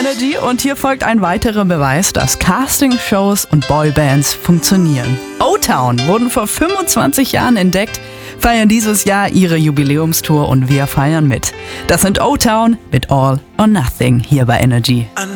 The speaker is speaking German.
Energy und hier folgt ein weiterer Beweis, dass Castingshows und Boybands funktionieren. O-Town wurden vor 25 Jahren entdeckt, feiern dieses Jahr ihre Jubiläumstour und wir feiern mit. Das sind O-Town mit All or Nothing hier bei Energy.